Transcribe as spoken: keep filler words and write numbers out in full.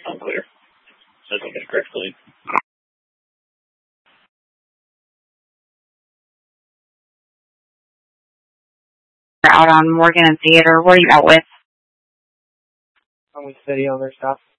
I'm clear. That's okay, correctly. Out on Morgan and Theater. What are you out with? I'm with City on their stuff.